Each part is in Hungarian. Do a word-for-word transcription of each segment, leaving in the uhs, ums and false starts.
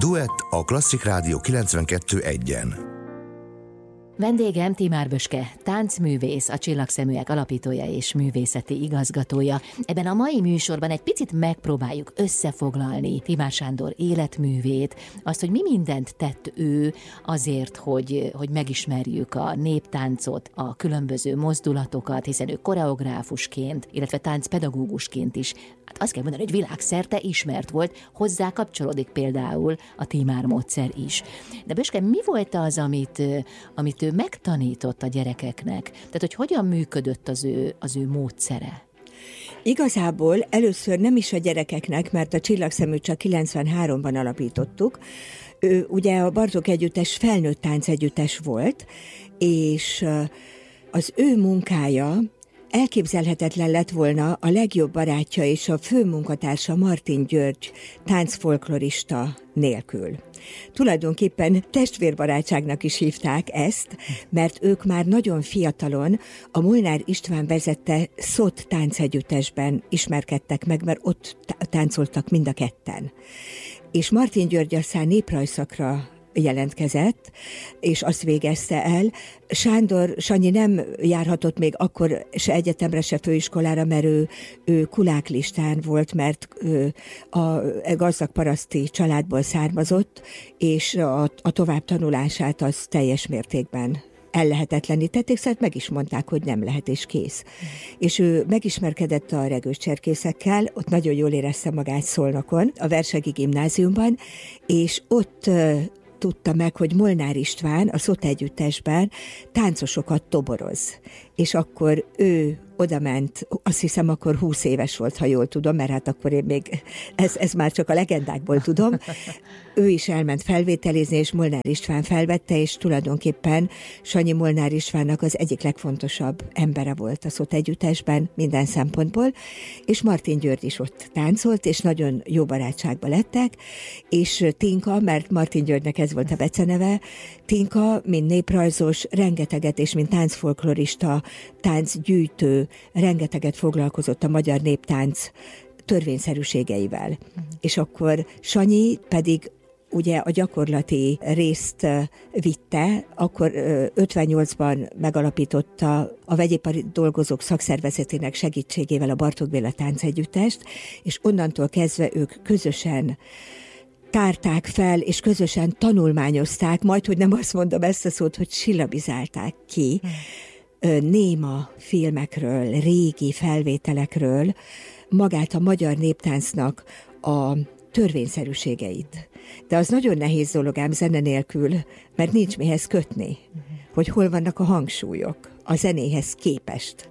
Duett a Klasszik Rádió kilencvenkettő egyen. Vendégem Timár Böske, táncművész, a Csillagszeműek alapítója és művészeti igazgatója. Ebben a mai műsorban egy picit megpróbáljuk összefoglalni Timár Sándor életművét, azt, hogy mi mindent tett ő azért, hogy, hogy megismerjük a néptáncot, a különböző mozdulatokat, hiszen ő koreográfusként, illetve táncpedagógusként is, hát azt kell mondani, hogy világszerte ismert volt, hozzá kapcsolódik például a Timár módszer is. De Böske, mi volt az, amit, amit ő megtanított a gyerekeknek? Tehát, hogy hogyan működött az ő, az ő módszere? Igazából először nem is a gyerekeknek, mert a Csillagszeműt csak kilencvenháromban alapítottuk. Ő, ugye a Bartók Együttes felnőtt táncegyüttes volt, és az ő munkája elképzelhetetlen lett volna a legjobb barátja és a főmunkatársa Martin György táncfolklorista nélkül. Tulajdonképpen testvérbarátságnak is hívták ezt, mert ők már nagyon fiatalon a Molnár István vezette Szot táncegyüttesben ismerkedtek meg, mert ott táncoltak mind a ketten. És Martin György aztán néprajzszakra jelentkezett, és azt végezte el. Sándor, Sanyi nem járhatott még akkor se egyetemre, se főiskolára, mert ő, ő kuláklistán volt, mert ő a gazdag paraszti családból származott, és a, a tovább tanulását az teljes mértékben ellehetetlenítették, szóval meg is mondták, hogy nem lehet, és kész. Mm. És ő megismerkedett a regős cserkészekkel, ott nagyon jól érezte magát Szolnokon, a Versegi Gimnáziumban, és ott tudta meg, hogy Molnár István a Szot együttesben táncosokat toboroz. És akkor ő oda ment, azt hiszem akkor húsz éves volt, ha jól tudom, mert hát akkor én még, ez, ez már csak a legendákból tudom. Ő is elment felvételizni, és Molnár István felvette, és tulajdonképpen Sanyi Molnár Istvánnak az egyik legfontosabb embere volt a Szot együttesben minden szempontból, és Martin György is ott táncolt, és nagyon jó barátságba lettek, és Tinka, mert Martin Györgynek ez volt a beceneve, Tinka, mint néprajzos, rengeteget, és mint táncfolklorista, táncgyűjtő, rengeteget foglalkozott a magyar néptánc törvényszerűségeivel. Uh-huh. És akkor Sanyi pedig ugye a gyakorlati részt vitte, akkor ötvennyolcban megalapította a vegyipari dolgozók szakszervezetének segítségével a Bartók Béla táncegyüttest, és onnantól kezdve ők közösen tárták fel, és közösen tanulmányozták, majd, hogy nem azt mondom ezt a szót, hogy sillabizálták ki, hmm. néma filmekről, régi felvételekről magát a magyar néptáncnak a törvényszerűségeit. De az nagyon nehéz dolog ám zene nélkül, mert nincs mihez kötni, hmm. hogy hol vannak a hangsúlyok a zenéhez képest.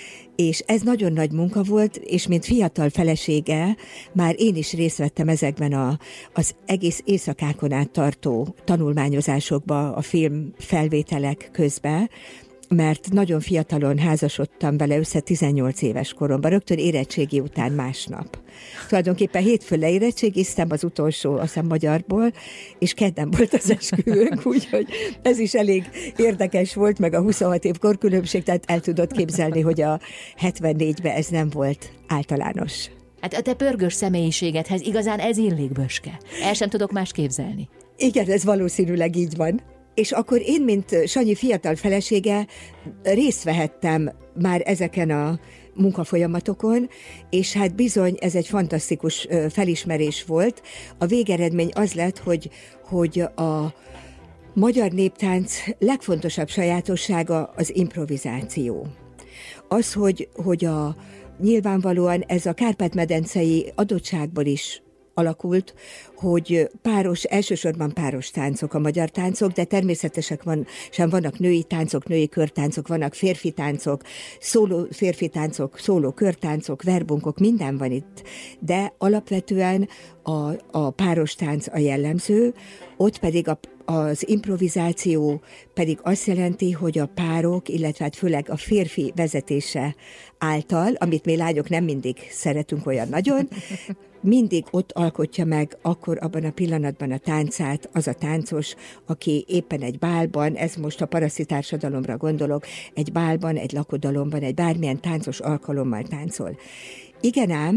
És ez nagyon nagy munka volt, és mint fiatal felesége már én is részt vettem ezekben a, az egész éjszakákon át tartó tanulmányozásokba, a film felvételek közben, mert nagyon fiatalon házasodtam vele össze tizennyolc éves koromban, rögtön érettségi után másnap. Tulajdonképpen hétfőn leérettségiztem az utolsó, azt hiszem magyarból, és kedden volt az esküvőnk, úgyhogy ez is elég érdekes volt, meg a huszonhat év korkülönbség, tehát el tudod képzelni, hogy a hetvennégyben ez nem volt általános. Hát a te pörgős személyiségedhez igazán ez illik, Böske. El sem tudok más képzelni. Igen, ez valószínűleg így van. És akkor én, mint Sanyi fiatal felesége, részt vehettem már ezeken a munkafolyamatokon, és hát bizony ez egy fantasztikus felismerés volt. A végeredmény az lett, hogy, hogy a magyar néptánc legfontosabb sajátossága az improvizáció. Az, hogy, hogy a, nyilvánvalóan ez a Kárpát-medencei adottságból is alakult, hogy páros, elsősorban páros táncok a magyar táncok, de természetesen van, sem vannak női táncok, női körtáncok, vannak férfi táncok, szóló férfi táncok, szóló körtáncok, verbunkok, minden van itt. De alapvetően a, a páros tánc a jellemző, ott pedig a Az improvizáció pedig azt jelenti, hogy a párok, illetve hát főleg a férfi vezetése által, amit mi lányok nem mindig szeretünk olyan nagyon, mindig ott alkotja meg akkor abban a pillanatban a táncát az a táncos, aki éppen egy bálban, ez most a paraszti társadalomra gondolok, egy bálban, egy lakodalomban, egy bármilyen táncos alkalommal táncol. Igen ám,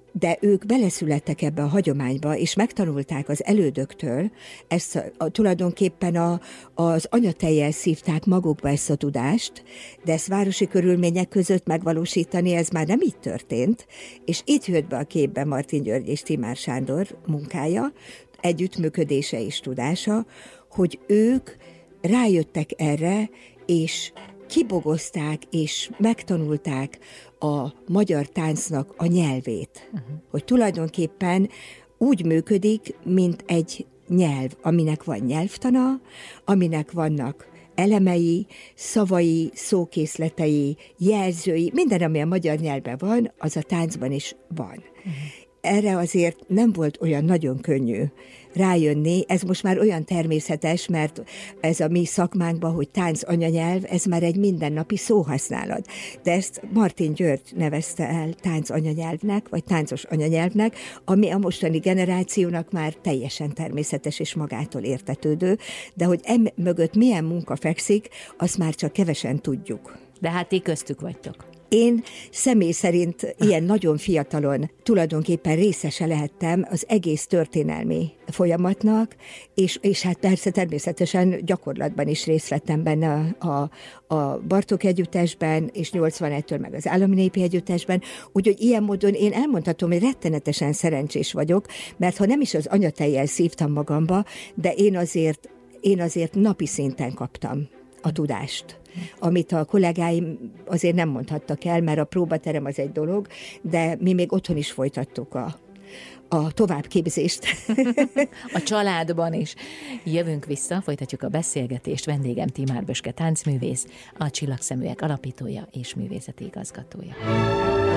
de ők beleszülettek ebbe a hagyományba, és megtanulták az elődöktől, ezt a, a, tulajdonképpen a, az anyatejjel szívták magukba ezt a tudást, de ezt városi körülmények között megvalósítani, ez már nem így történt, és itt jött be a képbe Martin György és Timár Sándor munkája, együttműködése és tudása, hogy ők rájöttek erre, és kibogozták és megtanulták a magyar táncnak a nyelvét. Uh-huh. Hogy tulajdonképpen úgy működik, mint egy nyelv, aminek van nyelvtana, aminek vannak elemei, szavai, szókészletei, jelzői, minden, ami a magyar nyelvben van, az a táncban is van. Uh-huh. Erre azért nem volt olyan nagyon könnyű rájönni, ez most már olyan természetes, mert ez a mi szakmánkban, hogy tánc anyanyelv, ez már egy mindennapi szóhasználat. De ezt Martin György nevezte el tánc anyanyelvnek, vagy táncos anyanyelvnek, ami a mostani generációnak már teljesen természetes és magától értetődő, de hogy em mögött milyen munka fekszik, azt már csak kevesen tudjuk. De hát ti köztük vagytok. Én személy szerint ilyen nagyon fiatalon tulajdonképpen részese lehettem az egész történelmi folyamatnak, és, és hát persze természetesen gyakorlatban is részt vettem benne a, a, a Bartók Együttesben, és nyolcvanegytől meg az Állami Népi Együttesben, úgyhogy ilyen módon én elmondhatom, hogy rettenetesen szerencsés vagyok, mert ha nem is az anyatejjel szívtam magamba, de én azért, én azért napi szinten kaptam a tudást, amit a kollégáim azért nem mondhattak el, mert a próbaterem az egy dolog, de mi még otthon is folytattuk a, a továbbképzést. A családban is. Jövünk vissza, folytatjuk a beszélgetést. Vendégem Timár Böske táncművész, a Csillagszeműek alapítója és művészeti igazgatója.